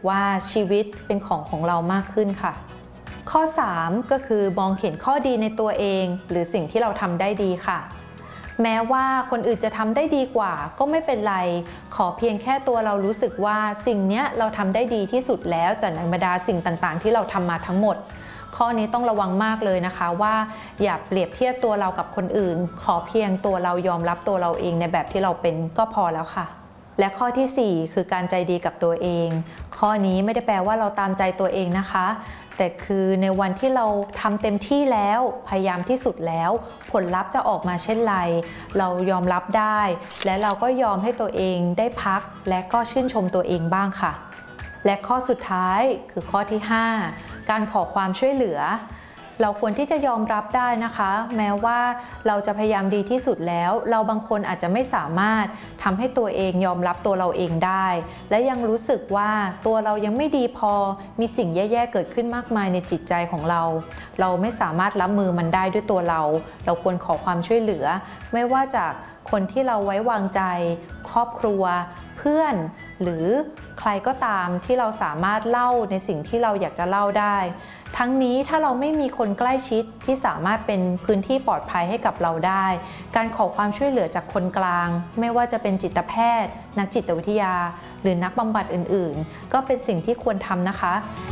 ว่าชีวิตเป็นของเรามากขึ้นค่ะข้อ3ก็คือมองเห็นข้อดีในตัวเองหรือสิ่งที่เราทำได้ดีค่ะแม้ว่าคนอื่นจะทำได้ดีกว่าก็ไม่เป็นไรขอเพียงแค่ตัวเรารู้สึกว่าสิ่งนี้เราทำได้ดีที่สุดแล้วจากในบรรดาสิ่งต่างๆที่เราทำมาทั้งหมดข้อนี้ต้องระวังมากเลยนะคะว่าอย่าเปรียบเทียบตัวเรากับคนอื่นขอเพียงตัวเรายอมรับตัวเราเองในแบบที่เราเป็นก็พอแล้วค่ะและข้อที่4คือการใจดีกับตัวเองข้อนี้ไม่ได้แปลว่าเราตามใจตัวเองนะคะแต่คือในวันที่เราทำเต็มที่แล้วพยายามที่สุดแล้วผลลัพธ์จะออกมาเช่นไรเรายอมรับได้และเราก็ยอมให้ตัวเองได้พักและก็ชื่นชมตัวเองบ้างค่ะและข้อสุดท้ายคือข้อที่5การขอความช่วยเหลือเราควรที่จะยอมรับได้นะคะแม้ว่าเราจะพยายามดีที่สุดแล้วเราบางคนอาจจะไม่สามารถทำให้ตัวเองยอมรับตัวเราเองได้และยังรู้สึกว่าตัวเรายังไม่ดีพอมีสิ่งแย่ๆเกิดขึ้นมากมายในจิตใจของเราไม่สามารถรับมือมันได้ด้วยตัวเราควรขอความช่วยเหลือไม่ว่าจากคนที่เราไว้วางใจครอบครัวเพื่อนหรือใครก็ตามที่เราสามารถเล่าในสิ่งที่เราอยากจะเล่าได้ทั้งนี้ถ้าเราไม่มีคนใกล้ชิดที่สามารถเป็นพื้นที่ปลอดภัยให้กับเราได้การขอความช่วยเหลือจากคนกลางไม่ว่าจะเป็นจิตแพทย์นักจิตวิทยาหรือนักบำบัดอื่นๆก็เป็นสิ่งที่ควรทำนะคะ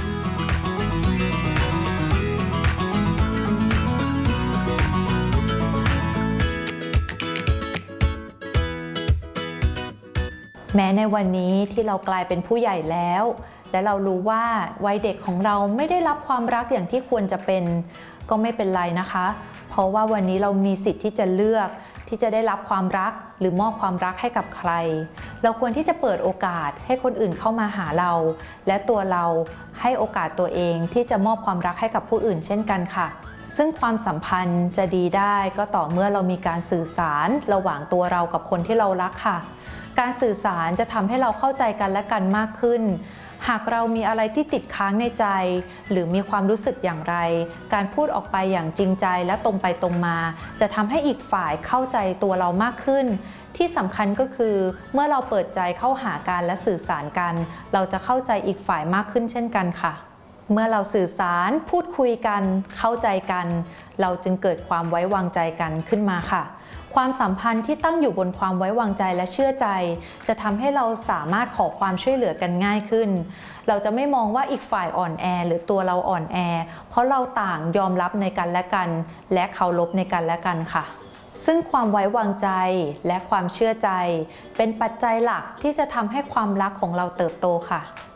แม้ในวันนี้ที่เรากลายเป็นผู้ใหญ่แล้วและเรารู้ว่าวัยเด็กของเราไม่ได้รับความรักอย่างที่ควรจะเป็นก็ไม่เป็นไรนะคะเพราะว่าวันนี้เรามีสิทธิ์ที่จะเลือกที่จะได้รับความรักหรือมอบความรักให้กับใครเราควรที่จะเปิดโอกาสให้คนอื่นเข้ามาหาเราและตัวเราให้โอกาสตัวเองที่จะมอบความรักให้กับผู้อื่นเช่นกันค่ะซึ่งความสัมพันธ์จะดีได้ก็ต่อเมื่อเรามีการสื่อสารระหว่างตัวเรากับคนที่เรารักค่ะการสื่อสารจะทำให้เราเข้าใจกันและกันมากขึ้นหากเรามีอะไรที่ติดค้างในใจหรือมีความรู้สึกอย่างไรการพูดออกไปอย่างจริงใจและตรงไปตรงมาจะทำให้อีกฝ่ายเข้าใจตัวเรามากขึ้นที่สำคัญก็คือเมื่อเราเปิดใจเข้าหากันและสื่อสารกันเราจะเข้าใจอีกฝ่ายมากขึ้นเช่นกันค่ะเมื่อเราสื่อสารพูดคุยกันเข้าใจกันเราจึงเกิดความไว้วางใจกันขึ้นมาค่ะความสัมพันธ์ที่ตั้งอยู่บนความไว้วางใจและเชื่อใจจะทำให้เราสามารถขอความช่วยเหลือกันง่ายขึ้นเราจะไม่มองว่าอีกฝ่ายอ่อนแอหรือตัวเราอ่อนแอเพราะเราต่างยอมรับในกันและกันและเคารพในกันและกันค่ะซึ่งความไว้วางใจและความเชื่อใจเป็นปัจจัยหลักที่จะทำให้ความรักของเราเติบโตค่ะ